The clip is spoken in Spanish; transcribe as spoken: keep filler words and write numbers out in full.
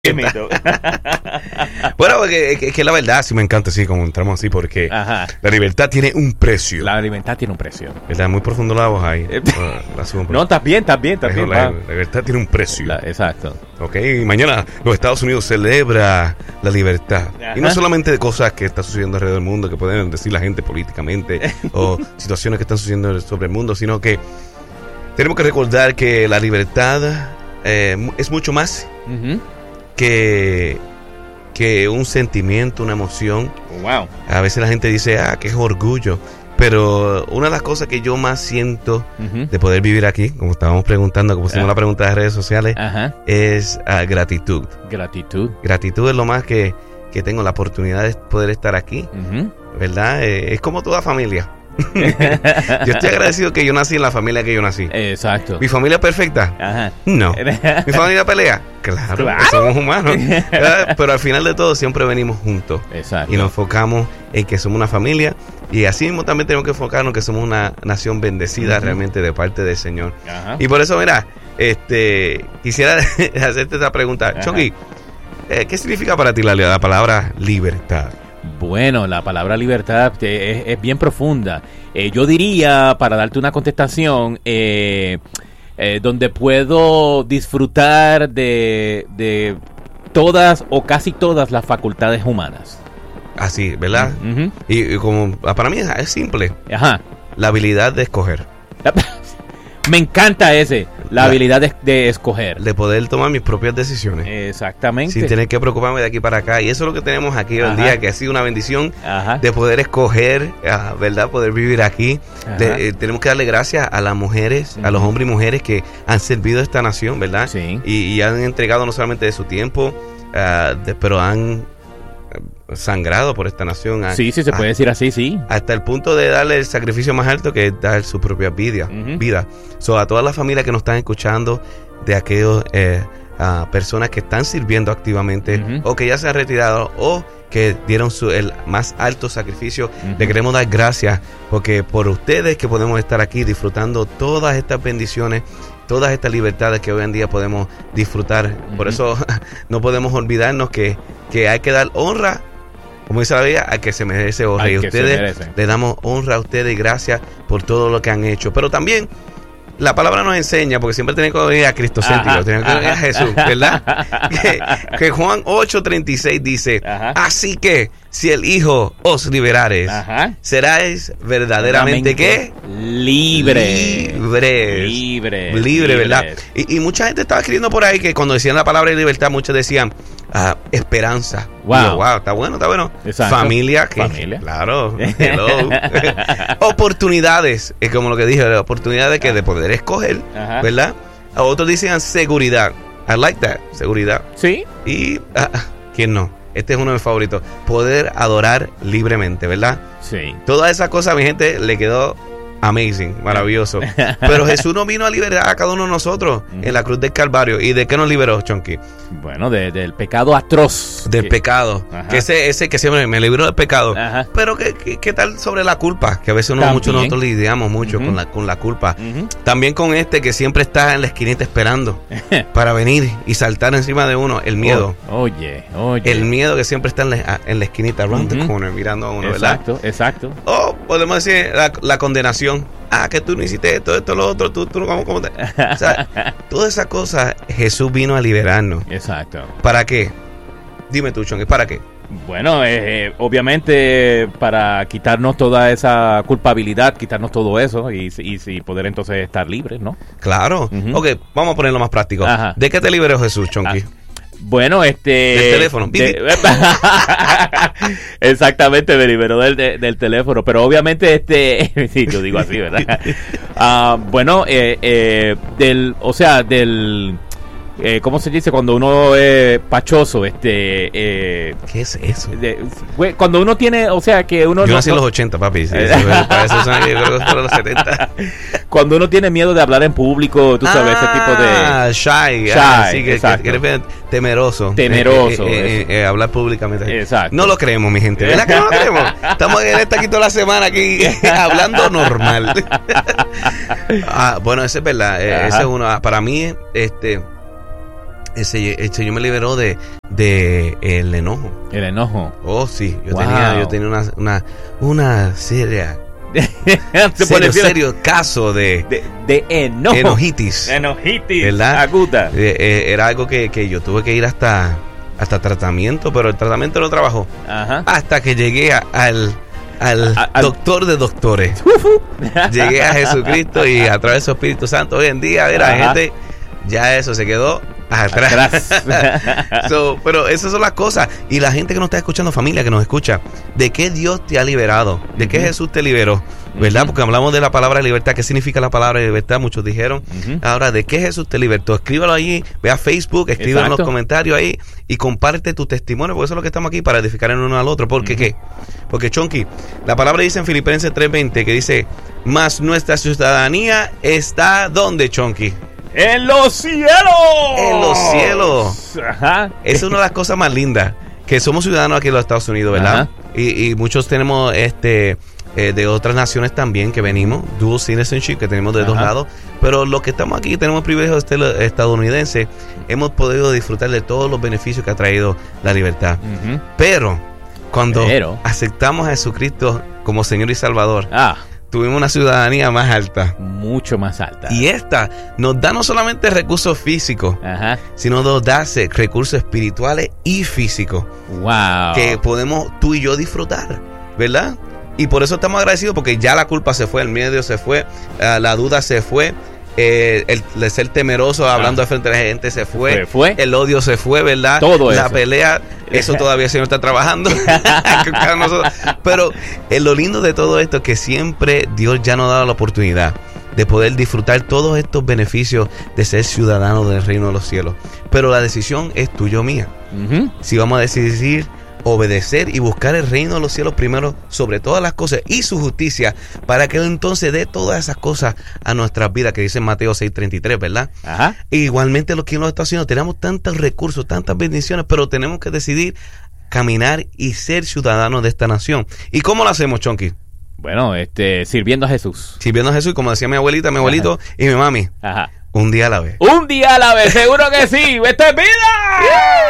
Bueno, porque es que la verdad sí me encanta así como entramos así porque Ajá. la libertad tiene un precio. La libertad tiene un precio. Está muy profundo la voz ahí. la subo no, estás bien, estás bien, estás bien. La, la libertad tiene un precio. La, exacto. Ok, mañana los Estados Unidos celebra la libertad. Ajá. Y no solamente de cosas que están sucediendo alrededor del mundo, que pueden decir la gente políticamente, o situaciones que están sucediendo sobre el mundo, sino que tenemos que recordar que la libertad eh, es mucho más. Uh-huh. Que, que un sentimiento, una emoción. Wow. A veces la gente dice, ah, que es orgullo. Pero una de las cosas que yo más siento uh-huh. de poder vivir aquí, como estábamos preguntando, como pusimos uh-huh. la pregunta de redes sociales, uh-huh. es uh, gratitud. Gratitud. Gratitud es lo más que, que tengo, la oportunidad de poder estar aquí. Uh-huh. ¿Verdad? Eh, es como toda familia. Yo estoy agradecido que yo nací en la familia que yo nací. Exacto. ¿Mi familia es perfecta? Ajá. No. ¿Mi familia pelea? Claro, claro. Somos humanos. Pero al final de todo siempre venimos juntos. Exacto. Y nos enfocamos en que somos una familia. Y así mismo también tenemos que enfocarnos que somos una nación bendecida uh-huh. realmente de parte del Señor. Ajá. Y por eso, mira, este quisiera hacerte esta pregunta. Chucky, eh, ¿qué significa para ti la, la palabra libertad? Bueno, la palabra libertad es, es bien profunda. Eh, yo diría, para darte una contestación, eh, eh, donde puedo disfrutar de, de todas o casi todas las facultades humanas. Así, ¿verdad? Uh-huh. Y, y como para mí es, es simple. Ajá. La habilidad de escoger. Me encanta ese, la, la habilidad de, de escoger. De poder tomar mis propias decisiones. Exactamente. Sin tener que preocuparme de aquí para acá. Y eso es lo que tenemos aquí hoy en día, que ha sido una bendición Ajá. de poder escoger, ¿verdad? Poder vivir aquí. De, eh, tenemos que darle gracias a las mujeres, uh-huh. a los hombres y mujeres que han servido a esta nación, ¿verdad? Sí. Y, y han entregado no solamente de su tiempo, uh, de, pero han sangrado por esta nación. Sí, sí, se puede a, decir así, sí. Hasta el punto de darle el sacrificio más alto, que es dar su propia vida. Uh-huh. vida. So, a todas las familias que nos están escuchando, de aquellos eh, uh, personas que están sirviendo activamente, uh-huh. o que ya se han retirado, o que dieron su, el más alto sacrificio, uh-huh. le queremos dar gracias, porque por ustedes que podemos estar aquí disfrutando todas estas bendiciones, todas estas libertades que hoy en día podemos disfrutar. Uh-huh. Por eso no podemos olvidarnos que, que hay que dar honra, como dice la Biblia, a que se merece honra. Y ustedes le damos honra a ustedes y gracias por todo lo que han hecho. Pero también la palabra nos enseña, porque siempre tenemos que ir a cristocéntrico, tenemos que ir a Jesús, ¿verdad? que, que Juan ocho treinta y seis dice, ajá. así que si el Hijo os liberares, ajá. seráis verdaderamente ¿qué? Libre. Libre. Libre. Libre, ¿verdad? Y, y mucha gente estaba escribiendo por ahí que cuando decían la palabra de libertad, muchos decían uh, esperanza. Wow. Digo, wow, está bueno, está bueno. Exacto. Familia. Que, Familia. Claro. Hello. Oportunidades. Es como lo que dije, oportunidades que de poder escoger, ajá. ¿verdad? A otros dicen seguridad. I like that. Seguridad. Sí. Y, uh, ¿quién no? Este es uno de mis favoritos. Poder adorar libremente, ¿verdad? Sí. Todas esas cosas, mi gente, le quedó amazing, maravilloso. Pero Jesús nos vino a liberar a cada uno de nosotros uh-huh. en la cruz del Calvario. ¿Y de qué nos liberó, Chonky? Bueno, de, del pecado atroz. Del que... pecado. Ajá. Que ese, ese que siempre me libró del pecado. Ajá. Pero ¿qué, qué, qué tal sobre la culpa? Que a veces uno, muchos nosotros lidiamos mucho uh-huh. con, la, con la culpa. Uh-huh. También con este que siempre está en la esquinita esperando para venir y saltar encima de uno. El miedo. Oh, oye, oye. El miedo que siempre está en la, en la esquinita, around uh-huh. the corner, mirando a uno, exacto, ¿verdad? Exacto, exacto. O podemos decir la, la condenación. Ah, que tú no hiciste esto, esto, lo otro, tú, tú no, ¿cómo, cómo te? O sea, todas esas cosas, Jesús vino a liberarnos. Exacto. ¿Para qué? Dime tú, Chon, ¿para qué? Bueno, eh, obviamente para quitarnos toda esa culpabilidad, quitarnos todo eso y, y, y poder entonces estar libres, ¿no? Claro. Uh-huh. Ok, vamos a ponerlo más práctico. Ajá. ¿De qué te liberó Jesús, Chonky? Ah. Bueno, este... Del teléfono. De, exactamente, me liberó del, de, del teléfono. Pero obviamente, este... sí, yo digo así, ¿verdad? uh, bueno, eh, eh, del... O sea, del... Eh, ¿cómo se dice? Cuando uno es pachoso, este... Eh, ¿qué es eso? De, cuando uno tiene, o sea, que uno... Yo no, nací en no, los ochenta, papi. Sí, sí, para eso son, yo creo que son los setenta. Cuando uno tiene miedo de hablar en público, tú sabes, ah, ese tipo de... Ah, shy. Shy, ah, sí, que, exacto. Que, que temeroso. Temeroso. Eh, eh, eh, eh, hablar públicamente. Exacto. No lo creemos, mi gente. ¿Verdad que no lo creemos? Estamos en esta aquí toda la semana aquí hablando normal. ah, bueno, eso es verdad. Eh, ese es uno. Para mí, este... ese, el Señor me liberó de, de el enojo. El enojo. Oh, sí. Yo Wow. tenía, yo tenía una, una, una seria, serio, serio caso de, de, de enojo. enojitis. Enojitis. ¿Verdad? Aguda. Eh, eh, era algo que, que yo tuve que ir hasta, hasta tratamiento, pero el tratamiento no trabajó. Ajá. Hasta que llegué a, al, al A- al- doctor de doctores. Llegué a Jesucristo y a través de su Espíritu Santo hoy en día, mira, Ajá. gente, ya eso se quedó atrás. Atrás. So, pero esas son las cosas. Y la gente que nos está escuchando, familia que nos escucha, ¿de qué Dios te ha liberado? ¿De qué Ujú. Jesús te liberó? ¿Verdad? Ujú. Porque hablamos de la palabra libertad. ¿Qué significa la palabra libertad? Muchos dijeron. Ujú. Ahora, ¿de qué Jesús te libertó? Escríbalo allí, ve a Facebook, escríbelo en los Exacto. comentarios ahí y comparte tu testimonio, porque eso es lo que estamos aquí, para edificar en uno al otro. ¿Por qué Ujú. qué? Porque, Chonky, la palabra dice en Filipenses tres veinte que dice, mas nuestra ciudadanía está ¿dónde, Chonky? ¡En los cielos! En los cielos. Ajá. Esa es una de las cosas más lindas, que somos ciudadanos aquí en los Estados Unidos, ¿verdad? Ajá. Y, y muchos tenemos este eh, de otras naciones también que venimos, dual citizenship, que tenemos de dos Ajá. lados. Pero los que estamos aquí, tenemos el privilegio de ser estadounidense, hemos podido disfrutar de todos los beneficios que ha traído la libertad. Ujú. Pero cuando Pero. aceptamos a Jesucristo como Señor y Salvador, Ah, tuvimos una ciudadanía más alta. mucho más alta. Y esta nos da no solamente recursos físicos, Ajá. sino nos da recursos espirituales y físicos Wow. que podemos tú y yo disfrutar, ¿verdad? Y por eso estamos agradecidos, porque ya la culpa se fue, el miedo se fue, uh, la duda se fue, eh, el de ser temeroso hablando Ah. de frente a la gente se fue, Se fue. el odio se fue, ¿verdad? Todo la eso. pelea, eso todavía el Señor está trabajando. Con nosotros. Pero eh, lo lindo de todo esto es que siempre Dios ya nos ha dado la oportunidad de poder disfrutar todos estos beneficios de ser ciudadanos del reino de los cielos. Pero la decisión es tuya o mía. Ujú. Si vamos a decidir obedecer y buscar el reino de los cielos primero sobre todas las cosas y su justicia, para que Él entonces dé todas esas cosas a nuestras vidas, que dice en Mateo seis treinta y tres, ¿verdad? Ajá. E igualmente lo que nos está haciendo, tenemos tantos recursos, tantas bendiciones, pero tenemos que decidir caminar y ser ciudadanos de esta nación. ¿Y cómo lo hacemos, Chonky? Bueno, este, sirviendo a Jesús. Sirviendo a Jesús, como decía mi abuelita, mi abuelito y mi mami, Ajá. un día a la vez. Un día a la vez, seguro que sí. ¡Esto es vida!